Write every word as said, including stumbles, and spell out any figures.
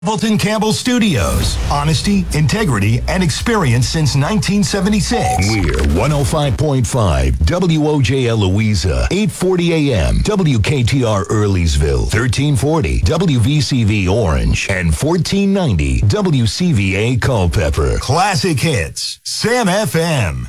Appleton Campbell Studios. Honesty, integrity, and experience since nineteen seventy-six. We're one oh five point five W O J L Louisa, eight forty A M W K T R Earlysville, thirteen forty W V C V Orange, and fourteen ninety W C V A Culpeper. Classic hits. Sam F M.